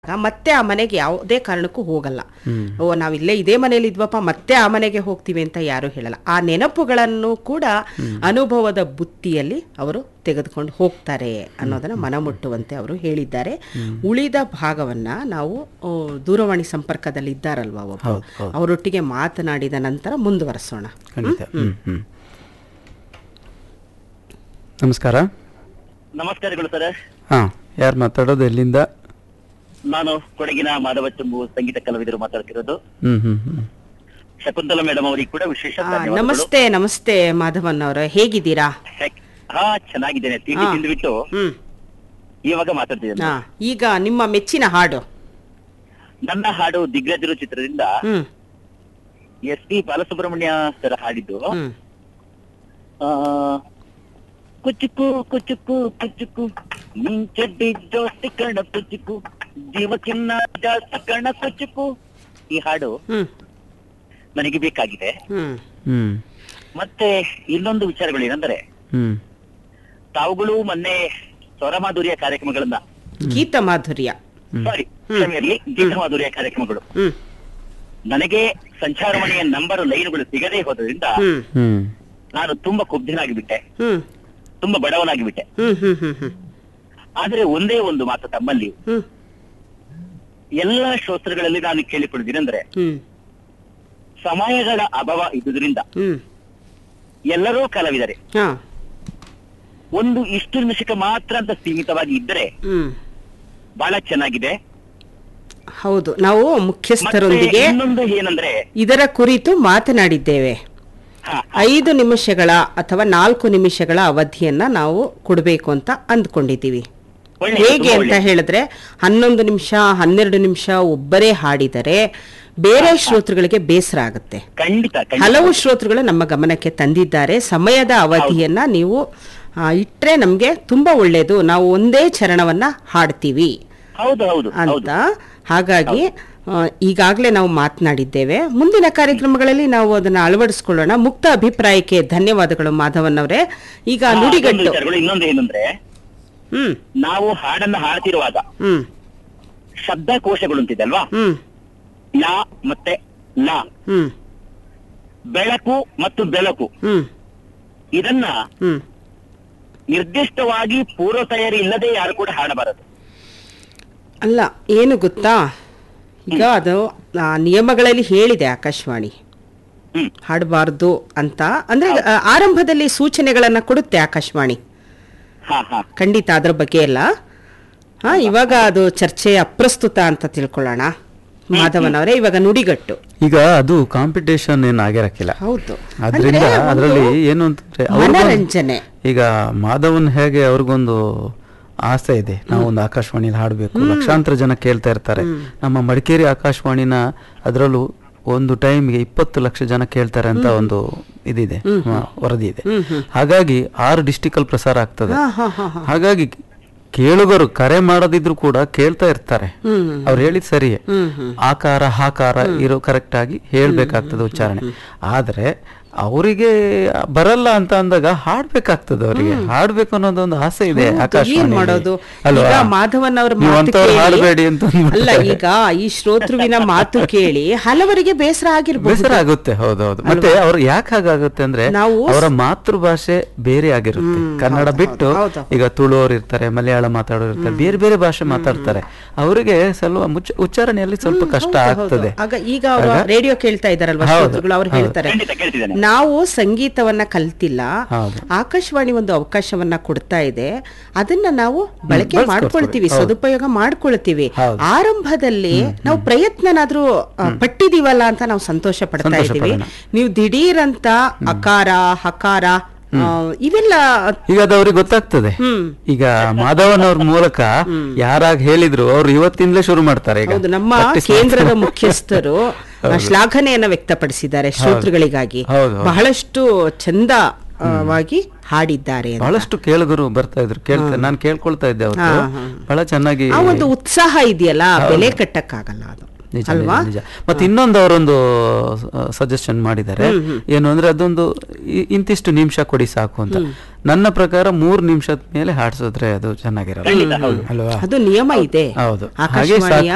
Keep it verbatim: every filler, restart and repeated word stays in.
ಮತ್ತೆ ಆ ಮನೆಗೆ ಯಾವುದೇ ಕಾರಣಕ್ಕೂ ಹೋಗಲ್ಲ. ಓ ನಾವಿಲ್ಲೇ ಇದೇ ಮನೇಲಿ ಇದ್ವಪ್ಪ ಮತ್ತೆ ಆ ಮನೆಗೆ ಹೋಗ್ತೀವಿ ಅಂತ ಯಾರು ಹೇಳಲ್ಲ. ಆ ನೆನಪುಗಳನ್ನು ಕೂಡ ಅನುಭವದ ಬುತ್ತಿಯಲ್ಲಿ ಅವರು ತೆಗೆದುಕೊಂಡು ಹೋಗ್ತಾರೆ ಅನ್ನೋದನ್ನ ಮನಮುಟ್ಟುವಂತೆ ಅವರು ಹೇಳಿದ್ದಾರೆ. ಉಳಿದ ಭಾಗವನ್ನ ನಾವು ದೂರವಾಣಿ ಸಂಪರ್ಕದಲ್ಲಿ ಇದ್ದಾರಲ್ವಾ ಒಬ್ಬ ಅವರೊಟ್ಟಿಗೆ ಮಾತನಾಡಿದ ನಂತರ ಮುಂದುವರಿಸೋಣ. ನಮಸ್ಕಾರ. ನಮಸ್ಕಾರಗಳು ಸರ್. ಹಾ, ಯಾರು ಮಾತಾಡೋದು, ಎಲ್ಲಿಂದ? ನಾನು ಕೊಡಗಿನ ಮಾಧವ ಚೆಂಬು ಸಂಗೀತ ಕಲಾವಿದರು ಮಾತಾಡ್ತಿರೋದು. ಹ್ಮ್ ಹ್ಮ್ ಹ್ಮ್ ಶಕುಂತಲಾ ಮೇಡಮ್ ಅವರಿಗೆ ಕೂಡ ವಿಶೇಷ ಧನ್ಯವಾದಗಳು. ನಮಸ್ತೆ. ನಮಸ್ತೆ ಮಾಧವನ್ ಅವರ, ಹೇಗಿದ್ದೀರಾ? ಹಾ, ಚೆನ್ನಾಗಿದ್ದೇನೆ. ತಿಂಡಿ ತಿಂದ್ಬಿಟ್ಟು ಹ್ಮ್ ಇವಾಗ ಮಾತಾಡ್ತಿದ್ದೇನೆ. ಹಾ, ಈಗ ನಿಮ್ಮ ಮೆಚ್ಚಿನ ಹಾಡು? ನನ್ನ ಹಾಡು ದಿಗ್ಗಜರು ಚಿತ್ರದಿಂದ ಹ್ಮ್ ಎಸ್ ಪಿ ಬಾಲಸುಬ್ರಹ್ಮಣ್ಯ ಸರ್ ಹಾಡಿದ್ದು. ಹ್ಮ್ ಆ ಕುಚುಕು ಕುಚುಕು ಕುಚುಕು ಚಡ್ಡಿ ಜಾಸ್ತಿ ಕಣ ಕುಚುಕು ಜೀವಕ್ಕಿನ್ನ ಜಾಸ್ತಿ ಕಣ ಕುಚುಕು. ಈ ಹಾಡು ಹ್ಮ್ ನನಗೆ ಬೇಕಾಗಿದೆ. ಹ್ಮ್ ಹ್ಮ್ ಮತ್ತೆ ಇನ್ನೊಂದು ವಿಚಾರಗಳು ಏನಂದ್ರೆ, ಹ್ಮ್ ತಾವುಗಳು ಮೊನ್ನೆ ಸ್ವರ ಮಾಧುರ್ಯ ಕಾರ್ಯಕ್ರಮಗಳನ್ನ ಗೀತ ಮಾಧುರ್ಯ ಸಾರಿ ಕ್ಷಮೆಯಲ್ಲಿ ಗೀತ ಮಾಧುರ್ಯ ಕಾರ್ಯಕ್ರಮಗಳು ಹ್ಮ್ ನನಗೆ ಸಂಚಾರವಾಣಿಯ ನಂಬರ್ ಲೈನ್ಗಳು ಸಿಗದೇ ಹೋದ್ರಿಂದ ಹ್ಮ್ ಹ್ಮ್ ನಾನು ತುಂಬಾ ಕುಬ್ಧನಾಗಿ ಬಿಟ್ಟೆ, ಹ್ಮ್ ತುಂಬಾ ಬಡವನಾಗಿ ಬಿಟ್ಟೆ. ಹ್ಮ್ ಹ್ಮ್ ಹ್ಮ್ ಹ್ಮ್ ಆದ್ರೆ ಒಂದೇ ಒಂದು ಮಾತು ತಮ್ಮಲ್ಲಿ ಹ್ಮ್ ಎಲ್ಲಾ ಶ್ರೋತೃಗಳಲ್ಲಿ ನಾನು ಕೇಳಿಕೊಳ್ಳುವುದೇನೆಂದ್ರೆ, ಹ್ಮ್ ಸಮಯಗಳ ಅಭಾವ ಇದ್ದುದರಿಂದ ಹ್ಮ್ ಎಲ್ಲರೂ ಕಲಾವಿದರೆ. ಹಾ ಒಂದು ಇಷ್ಟು ನಿಮಿಷಕ್ಕೆ ಮಾತ್ರ ಅಂತ ಸೀಮಿತವಾಗಿ ಇದ್ದರೆ ಹ್ಮ್ ಬಹಳ ಚೆನ್ನಾಗಿದೆ. ಹೌದು, ನಾವು ಮತ್ತೆ ಮುಖ್ಯಸ್ಥರೊಂದಿಗೆ ಇನ್ನೊಂದು ಏನಂದ್ರೆ, ಇದರ ಕುರಿತು ಮಾತನಾಡಿದ್ದೇವೆ. ಹಾ, ಐದು ನಿಮಿಷಗಳ ಅಥವಾ ನಾಲ್ಕು ನಿಮಿಷಗಳ ಅವಧಿಯನ್ನ ನಾವು ಕೊಡಬೇಕು ಅಂತ ಅಂದ್ಕೊಂಡಿದ್ದೀವಿ. ಒಳ್ಳೆ ಹೇಗೆ ತುಂಬಾ ಅಂತ ಒಳ್ಳೆ. ಹೇಳಿದ್ರೆ, ಹನ್ನೊಂದು ನಿಮಿಷ ಹನ್ನೆರಡು ನಿಮಿಷ ಒಬ್ಬರೇ ಹಾಡಿದರೆ ಬೇರೆ ಶ್ರೋತೃಗಳಿಗೆ ಬೇಸರ ಆಗುತ್ತೆ. ಖಂಡಿತ ಖಂಡಿತ. ಹಲವು ಶ್ರೋತೃಗಳು ನಮ್ಮ ಗಮನಕ್ಕೆ ತಂದಿದ್ದಾರೆ. ಸಮಯದ ಅವಧಿಯನ್ನ ನೀವು ಆ, ಇಟ್ರೆ ನಮ್ಗೆ ತುಂಬಾ ಒಳ್ಳೇದು, ನಾವು ಒಂದೇ ಚರಣವನ್ನ ಹಾಡ್ತೀವಿ ಹೌದು ಹೌದು ಅಂತ. ಹೌದು. ಹಾಗಾಗಿ ಆ, ಈಗಾಗಲೇ ನಾವು ಮಾತನಾಡಿದ್ದೇವೆ. ಮುಂದಿನ ಕಾರ್ಯಕ್ರಮಗಳಲ್ಲಿ ನಾವು ಅದನ್ನ ಅಳವಡಿಸ್ಕೊಳ್ಳೋಣ. ಮುಕ್ತ ಅಭಿಪ್ರಾಯಕ್ಕೆ ಧನ್ಯವಾದಗಳು ಮಾಧವನ್ ಅವರೇ. ಈಗ ಹಾ, ಅದೊಂದು ನುಡಿಗಟ್ಟು. ವಿಚಾರಗಳು. ಇನ್ನೊಂದು ಏನಂದ್ರೆ, ಹ್ಮ್ ನಾವು ಹಾಡನ್ನ ಹಾಡ್ತಿರುವಾಗ ಹ್ಮ್ ಶಬ್ದಕೋಶಗಳು ಅಂತಿದಲ್ವಾ, ಹ್ಮ್ ಲಾ ಮತ್ತೆ ಲಾ, ಹ್ಮ್ ಬೆಳಕು ಮತ್ತು ಬೆಳಕು, ಹ್ಮ್ ಇದನ್ನ ಹ್ಮ್ ನಿರ್ದಿಷ್ಟವಾಗಿ ಪೂರ್ವ ತಯಾರಿ ಇಲ್ಲದೆ ಯಾರು ಕೂಡ ಹಾಡಬಾರದು. ಅಲ್ಲ, ಏನು ಗೊತ್ತಾ, ಈಗ ಅದು ಆ, ನಿಯಮಗಳಲ್ಲಿ ಹೇಳಿದೆ ಆಕಾಶವಾಣಿ ಹ್ಮ್ ಹಾಡಬಾರ್ದು ಅಂತ. ಅಂದ್ರೆ ಆ, ಆರಂಭದಲ್ಲಿ ಸೂಚನೆಗಳನ್ನ ಕೊಡುತ್ತೆ ಆಕಾಶವಾಣಿ. ಹಾ ಹಾ ಖಂಡಿತ ಅದ್ರ ಬಗ್ಗೆ ಎಲ್ಲ ಹಾ ಇವಾಗ ಅದು ಚರ್ಚೆ ಅಪ್ರಸ್ತುತ ಅಂತ ತಿಳ್ಕೊಳ್ಳೋಣ. ಮಾಧವನ್ ಅವರೇ, ಇವಾಗ ನುಡಿಗಟ್ಟು. ಈಗ ಅದು ಕಾಂಪಿಟೇಷನ್ ಏನು ಆಗಿರಕ್ಕಿಲ್ಲ. ಹೌದು, ಅದರಿಂದ ಅಂದ್ರೆ ಒಂದು ಅದರಲ್ಲಿ ಏನು ಅಂತಂದ್ರೆ ಅವ್ರಿಗೊಂದು- ಮನರಂಜನೆ. ಈಗ ಮಾಧವನ್ ಹೇಗೆ ಅವ್ರಿಗೊಂದು ಆಸೆ ಇದೆ, ನಾವು ಒಂದು ಆಕಾಶವಾಣಿಲಿ ಹಾಡಬೇಕು, ಲಕ್ಷಾಂತರ ಜನ ಕೇಳ್ತಾ ಇರ್ತಾರೆ. ನಮ್ಮ ಮಡಿಕೇರಿ ಆಕಾಶವಾಣಿನ ಅದರಲ್ಲೂ ಒಂದು ಟೈಮ್ಗೆ ಇಪ್ಪತ್ತು ಲಕ್ಷ ಜನ ಕೇಳ್ತಾರೆ ಅಂತ ಒಂದು ಇದಿದೆ, ಮ- ವರದಿ ಇದೆ. ಹಾಗಾಗಿ ಆರು ಡಿಸ್ಟಿಕ್ ಅಲ್ಲಿ ಪ್ರಸಾರ ಆಗ್ತದೆ. ಹಾ ಹಾ ಹಾ ಹಾ ಹಾಗಾಗಿ ಕೇಳುಗರು ಕರೆ ಮಾಡದಿದ್ರು ಕೂಡ ಕೇಳ್ತಾ ಇರ್ತಾರೆ. ಹ್ಮ್ ಅವ್ರು ಹೇಳಿದ್ ಸರಿಯೇ, ಹ್ಮ್ ಹ್ಮ್ ಆಕಾರ ಹಾಕಾರ ಇರೋ ಕರೆಕ್ಟ್ ಆಗಿ ಹೇಳ್ಬೇಕಾಗ್ತದೆ ಉಚ್ಚಾರಣೆ. ಆದ್ರೆ ಅವರಿಗೆ ಬರಲ್ಲ ಅಂತ ಅಂದಾಗ ಹಾಡ್ಬೇಕಾಗ್ತದೆ. ಅವರಿಗೆ ಹಾಡ್ಬೇಕು ಅನ್ನೋದೊಂದು ಆಸೆ ಇದೆ ಏನ್ ಆಕಾಶವಾಣಿ ಮಾಡೋದು? ಅಲ್ವಾ? ಈಗ ಮಾಧವನ್ ಅವ್ರ ನೀವು ಮಾತು ಅಂಥವ್ರು ಕೇಳಿ- ಹಾಡಬೇಡಿ ಅಂತ ಅಲ್ಲ, ಈಗ ಈ ಶ್ರೋತೃವಿನ ಮಾತು ಕೇಳಿ ಹಲವರಿಗೆ ಬೇಸರ ಆಗಿರ್ಬೋದು. ಬೇಸರ ಆಗುತ್ತೆ. ಹೌದೌದು. ಮತ್ತೆ ಅವ್ರು ಯಾಕೆ ಹಾಗಾಗುತ್ತೆ ಅಂದ್ರೆ, ನಾವು ಅವರ ಮಾತೃಭಾಷೆ ಬೇರೆ ಆಗಿರುತ್ತೆ. ಕನ್ನಡ ಬಿಟ್ಟು ಹೌದು. ಈಗ ತುಳುವರು ಇರ್ತಾರೆ, ಮಲಯಾಳ ಮಾತಾಡೋರು ಇರ್ತಾರೆ, ಬೇರೆ ಬೇರೆ ಭಾಷೆ ಮಾತಾಡ್ತಾರೆ. ಅವರಿಗೆ ಸ್ವಲ್ಪ ಮುಚ್ಚ- ಉಚ್ಚಾರಣೆಯಲ್ಲಿ ಸ್ವಲ್ಪ ಕಷ್ಟ ಆಗ್ತದೆ. ಆಗ ಈಗ ಅವರು ರೇಡಿಯೋ ಕೇಳ್ತಾ ಇದಾರಲ್ವಾ ಹೌದು, ಶ್ರೋತೃಗಳು, ಅವ್ರು ಹೌದು. ಹೇಳ್ತಾರೆ, ಖಂಡಿತ ಕೇಳ್ತಿದ್ದೇನೆ. ನಾವು ಸಂಗೀತವನ್ನ ಕಲ್ತಿಲ್ಲ, ಹೌದು. ಆಕಾಶವಾಣಿ ಒಂದು ಅವಕಾಶವನ್ನ ಕೊಡ್ತಾ ಇದೆ, ಅದನ್ನ ನಾವು ಬಳಕೆ ಬಳಸ್ಕೊಳ್ತೀವಿ. ಮಾಡ್ಕೊಳ್ತೀವಿ, ಹೌದು. ಸದುಪಯೋಗ ಮಾಡ್ಕೊಳ್ತೀವಿ. ಹೌದು. ಆರಂಭದಲ್ಲಿ ನಾವು ಪ್ರಯತ್ನನಾದ್ರೂ ಆ, ಪಟ್ಟಿದೀವಲ್ಲ ಅಂತ ನಾವು ಸಂತೋಷ ಪಡ್ತಾ ಸಂತೋಷ ಇದ್ದೀವಿ. ಪಡೋಣ. ನೀವು ದಿಢೀರಂತ ಅಕಾರ ಹಕಾರ ಆ, ಇವೆಲ್ಲ ಈಗ ಅದು ಅವ್ರಿಗೆ ಗೊತ್ತಾಗ್ತದೆ. ಹ್ಮ್ ಈಗ ಮಾಧವನ್ ಅವ್ರ ಮೂಲಕ ಯಾರಾಗ ಹೇಳಿದ್ರು ಅವ್ರು ಇವತ್ತಿಂದಲೇ ಶುರು ಮಾಡ್ತಾರೆ. ಈಗ ಹೌದು, ನಮ್ಮ practice ಕೇಂದ್ರದ ಮಾಡ್ತಾರೆ. ಮುಖ್ಯಸ್ಥರು ಆ, ಶ್ಲಾಘನೆಯನ್ನ ವ್ಯಕ್ತಪಡಿಸಿದ್ದಾರೆ ಶ್ರೋತೃಗಳಿಗಾಗಿ. ಹೌದು, ಹೌದು. ಬಹಳಷ್ಟು ಚಂದವಾಗಿ ಹಾಡಿದ್ದಾರೆ ಅಂತ. ಬಹಳಷ್ಟು ಕೇಳುಗರು ಬರ್ತಾ ಇದ್ರು, ಕೇಳ್ತಾ ನಾನು ಕೇಳ್ಕೊಳ್ತಾ ಇದ್ದೆ ಅವ್ರು ಹಾ, ಹಾ. ಬಹಳ ಚೆನ್ನಾಗಿ. ಆ ಒಂದು ಉತ್ಸಾಹ ಇದೆಯಲ್ಲ, ಬೆಲೆ ಕಟ್ಟಕ್ಕಾಗಲ್ಲ ಅದು, ನಿಜ, ಅಲ್ವಾ? ನಿಜ, ನಿಜ. ಮತ್ತೆ ಇನ್ನೊಂದು ಅವರೊಂದು ಸಜೆಷನ್ ಮಾಡಿದ್ದಾರೆ, ಏನು ಅಂದ್ರೆ ಅದೊಂದು ಇ- ಇಂತಿಷ್ಟು ನಿಮಿಷ ಕೊಡಿ ಸಾಕು ಅಂತ. ನನ್ನ ಪ್ರಕಾರ ಮೂರ್ ನಿಮಿಷದ ಮೇಲೆ ಹಾಡ್ಸಿದ್ರೆ ಅದು ಚೆನ್ನಾಗಿರಲ್ಲ, ಖಂಡಿತ ಹೌದು. ಅಲ್ವಾ? ಅದು ನಿಯಮ ಇದೆ ಹೌದು. ಹಾಗೆ ಆಕಾಶವಾಣಿಯ